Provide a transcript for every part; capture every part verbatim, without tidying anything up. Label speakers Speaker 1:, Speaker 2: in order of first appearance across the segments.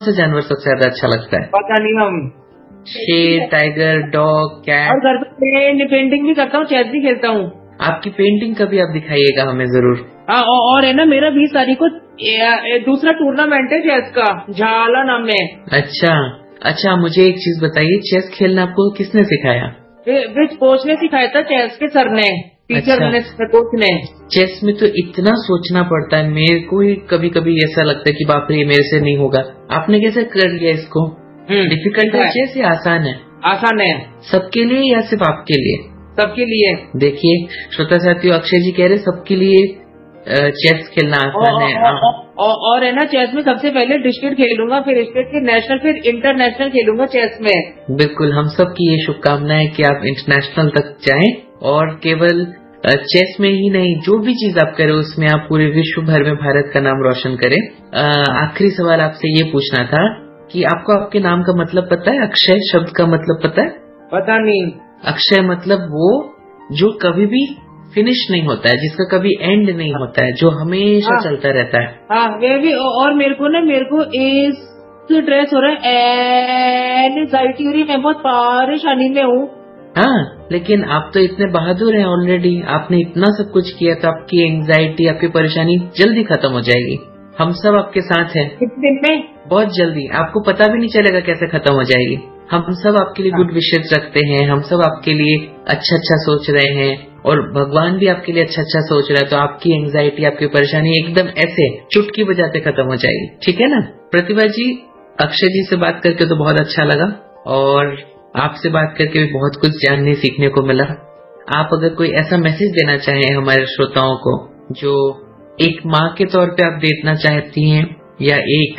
Speaker 1: सा जानवर सबसे ज्यादा अच्छा लगता है?
Speaker 2: पता नहीं हम
Speaker 1: शेर, टाइगर, डॉग, कैट।
Speaker 2: और घर पे पेंटिंग भी करता हूँ, चेस भी खेलता हूँ।
Speaker 1: आपकी पेंटिंग कभी आप दिखाइएगा हमें जरूर।
Speaker 2: हाँ, और है ना, मेरा बीस तारीख को ए, ए, दूसरा टूर्नामेंट है चेस का, झाला नाम में।
Speaker 1: अच्छा अच्छा, मुझे एक चीज बताइए, चेस खेलना आपको किसने सिखाया?
Speaker 2: विच कोच ने सिखाया था, चेस के सर ने, टीचर ने, कोच ने।
Speaker 1: चेस में तो इतना सोचना पड़ता है, मेरे को ही कभी कभी ऐसा लगता है कि बाप रे मेरे से नहीं होगा। आपने कैसे कर लिया इसको? डिफिकल्ट है चेस या आसान है?
Speaker 2: आसान है।
Speaker 1: सबके लिए या सिर्फ आपके लिए?
Speaker 2: सबके लिए।
Speaker 1: देखिए श्रोता साथियों, अक्षय जी कह रहे सबके लिए चेस खेलना आसान है।
Speaker 2: और, और, और है ना, चेस में सबसे पहले डिस्ट्रिक्ट खेलूंगा, फिर स्टेट, फिर नेशनल, फिर इंटरनेशनल खेलूंगा चेस में।
Speaker 1: बिल्कुल, हम सबकी ये शुभकामनाएं कि आप इंटरनेशनल तक जाएं और केवल चेस में ही नहीं, जो भी चीज आप करें उसमें आप पूरे विश्व भर में भारत का नाम रोशन करें। आखिरी सवाल आपसे ये पूछना था कि आपको आपके नाम का मतलब पता है? अक्षय शब्द का मतलब पता है?
Speaker 2: पता नहीं।
Speaker 1: अक्षय मतलब वो जो कभी भी फिनिश नहीं होता है, जिसका कभी एंड नहीं होता है, जो हमेशा हाँ, चलता रहता है।
Speaker 2: हाँ, वे भी। और मेरे को ना, मेरे को इस स्ट्रेस हो रहा है, एंजाइटी हो रही है, मैं बहुत परेशानी में हूँ।
Speaker 1: हाँ, लेकिन आप तो इतने बहादुर हैं ऑलरेडी, आपने इतना सब कुछ किया तो आपकी एंजाइटी, आपकी परेशानी जल्दी खत्म हो जाएगी। हम सब आपके साथ हैं।
Speaker 2: कितने दिन में?
Speaker 1: बहुत जल्दी, आपको पता भी नहीं चलेगा कैसे खत्म हो जाएगी। हम सब आपके लिए गुड विशेष रखते हैं, हम सब आपके लिए अच्छा अच्छा सोच रहे हैं और भगवान भी आपके लिए अच्छा अच्छा सोच रहा है। तो आपकी एंजाइटी, आपकी परेशानी एकदम ऐसे चुटकी बजाते खत्म हो जाएगी। ठीक है ना? प्रतिभा जी, अक्षय जी से बात करके तो बहुत अच्छा लगा और आपसे बात करके भी बहुत कुछ जानने सीखने को मिला। आप अगर कोई ऐसा मैसेज देना चाहें हमारे श्रोताओं को, जो एक माँ के तौर पे आप देना चाहती हैं या एक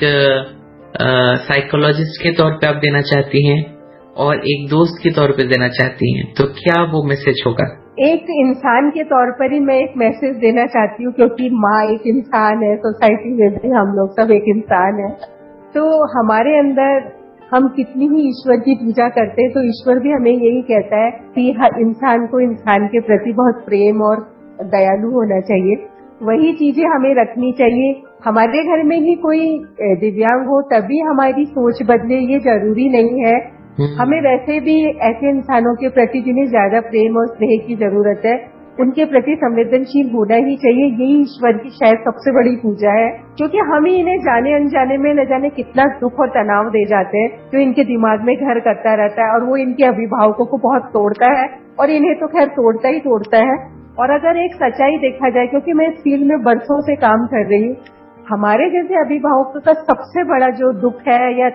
Speaker 1: साइकोलॉजिस्ट के तौर पे आप देना चाहती हैं और एक दोस्त के तौर पे देना चाहती हैं, तो क्या वो मैसेज होगा?
Speaker 3: एक इंसान के तौर पर ही मैं एक मैसेज देना चाहती हूँ, क्योंकि माँ एक इंसान है, सोसाइटी में भी हम लोग सब एक इंसान है। तो हमारे अंदर हम कितनी ही ईश्वर की पूजा करते हैं, तो ईश्वर भी हमें यही कहता है कि हर इंसान को इंसान के प्रति बहुत प्रेम और दयालु होना चाहिए। वही चीजें हमें रखनी चाहिए। हमारे घर में ही कोई दिव्यांग हो तभी हमारी सोच बदले, ये जरूरी नहीं है। हमें वैसे भी ऐसे इंसानों के प्रति जिन्हें ज्यादा प्रेम और स्नेह की जरूरत है, उनके प्रति संवेदनशील होना ही चाहिए। यही ईश्वर की शायद सबसे बड़ी पूजा है, क्योंकि हम ही इन्हें जाने अनजाने में न जाने कितना दुख और तनाव दे जाते हैं, जो इनके दिमाग में घर करता रहता है और वो इनके अभिभावकों को बहुत तोड़ता है और इन्हें तो खैर तोड़ता ही तोड़ता है। और अगर एक सच्चाई देखा जाए, क्योंकि मैं इस फील्ड में बरसों से काम कर रही हूँ, हमारे जैसे अभिभावकों का सबसे बड़ा जो दुख है या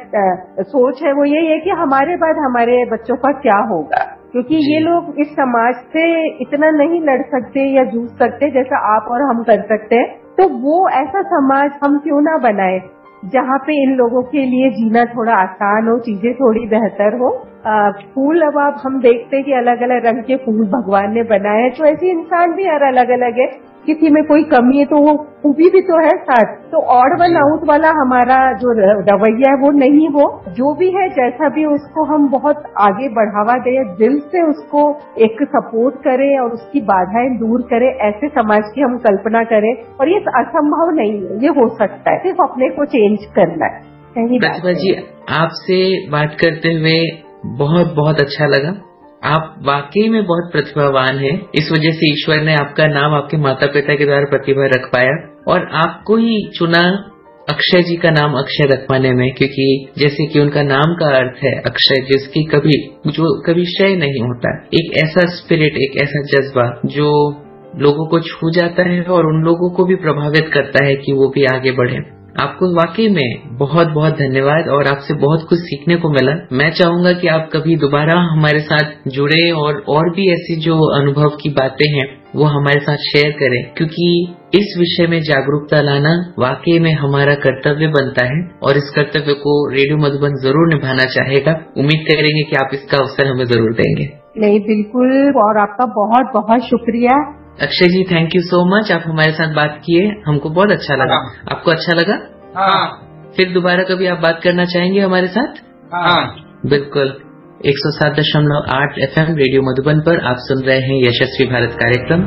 Speaker 3: सोच है वो यही है कि हमारे बाद हमारे बच्चों का क्या होगा, क्योंकि ये लोग इस समाज से इतना नहीं लड़ सकते या जूझ सकते जैसा आप और हम कर सकते हैं। तो वो ऐसा समाज हम क्यों ना बनाए जहाँ पे इन लोगों के लिए जीना थोड़ा आसान हो, चीजें थोड़ी बेहतर हो। आ, फूल अब आप हम देखते हैं कि अलग अलग रंग के फूल भगवान ने बनाए हैं, तो ऐसे इंसान भी हर अलग अलग है। किसी में कोई कमी है तो वो खूबी भी तो है साथ। तो ऑड वन आउट वाला हमारा जो रवैया है वो नहीं हो। जो भी है जैसा भी, उसको हम बहुत आगे बढ़ावा दें, दिल से उसको एक सपोर्ट करें और उसकी बाधाएं दूर करें। ऐसे समाज की हम कल्पना करें और ये असंभव नहीं है, ये हो सकता है, सिर्फ अपने को चेंज करना है। सही बात
Speaker 1: प्रतिभा जी, आपसे बात करते हुए बहुत बहुत अच्छा लगा। आप वाकई में बहुत प्रतिभावान हैं। इस वजह से ईश्वर ने आपका नाम आपके माता पिता के द्वारा प्रतिभा रख पाया और आपको ही चुना अक्षय जी का नाम अक्षय रखवाने में, क्योंकि जैसे कि उनका नाम का अर्थ है अक्षय, जिसकी कभी जो कभी क्षय नहीं होता। एक ऐसा स्पिरिट, एक ऐसा जज्बा जो लोगों को छू जाता है और उन लोगों को भी प्रभावित करता है कि वो भी आगे बढ़े। आपको वाकई में बहुत बहुत धन्यवाद और आपसे बहुत कुछ सीखने को मिला। मैं चाहूंगा कि आप कभी दोबारा हमारे साथ जुड़े और और भी ऐसी जो अनुभव की बातें हैं वो हमारे साथ शेयर करें, क्योंकि इस विषय में जागरूकता लाना वाकई में हमारा कर्तव्य बनता है और इस कर्तव्य को रेडियो मधुबन जरूर निभाना चाहेगा। उम्मीद करेंगे कि आप इसका अवसर हमें जरूर देंगे।
Speaker 3: नहीं, बिल्कुल, और आपका बहुत बहुत शुक्रिया।
Speaker 1: अक्षय जी, थैंक यू सो मच। आप हमारे साथ बात किए, हमको बहुत अच्छा लगा। हाँ। आपको अच्छा लगा?
Speaker 2: हाँ।
Speaker 1: फिर दोबारा कभी आप बात करना चाहेंगे हमारे साथ?
Speaker 2: हाँ।
Speaker 1: बिल्कुल। एक सौ सात दशमलव आठ एफ एम रेडियो मधुबन पर आप सुन रहे हैं यशस्वी भारत कार्यक्रम।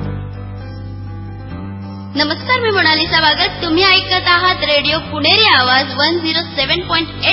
Speaker 4: नमस्कार, मी मोनालिसा वागत। तुम्ही ऐकत आहात रेडिओ पुणेरी आवाज one zero seven point eight